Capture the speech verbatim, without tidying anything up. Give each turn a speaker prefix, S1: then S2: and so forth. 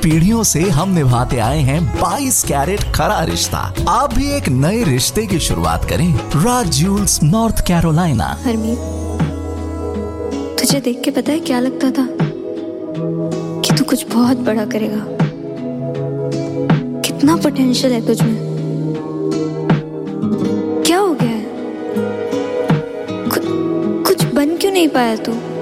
S1: पीढ़ियों से हम निभाते आए हैं बाईस कैरेट खरा रिश्ता। आप भी एक नए रिश्ते की शुरुआत करें राज ज्यूल्स नॉर्थ कैरोलिना।
S2: हरमीत, तुझे देख के पता है क्या लगता था कि तू कुछ बहुत बड़ा करेगा। कितना पोटेंशियल है तुझ में। क्या हो गया है? कुछ कुछ बन क्यों नहीं पाया तू?